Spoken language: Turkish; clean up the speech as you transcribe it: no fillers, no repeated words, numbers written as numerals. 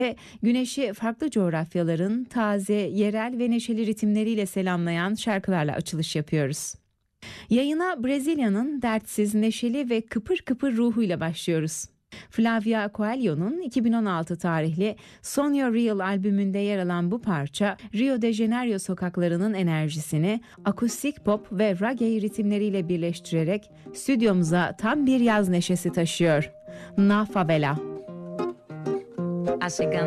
Güneşi farklı coğrafyaların taze, yerel ve neşeli ritimleriyle selamlayan şarkılarla açılış yapıyoruz. Yayına Brezilya'nın dertsiz, neşeli ve kıpır kıpır ruhuyla başlıyoruz. Flavia Coelho'nun 2016 tarihli Sonja Real albümünde yer alan bu parça, Rio de Janeiro sokaklarının enerjisini akustik pop ve reggae ritimleriyle birleştirerek stüdyomuza tam bir yaz neşesi taşıyor. Na Favela.